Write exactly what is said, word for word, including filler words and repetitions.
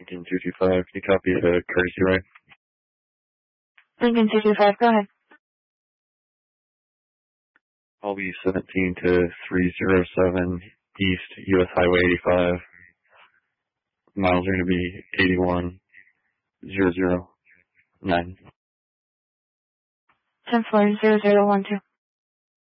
Lincoln two two five. Can you copy the courtesy ride? Lincoln two two five, go ahead. I'll be seventeen to three oh seven East U S Highway eighty-five. Miles are going to be eighty-one zero zero nine. ten four zero zero one two.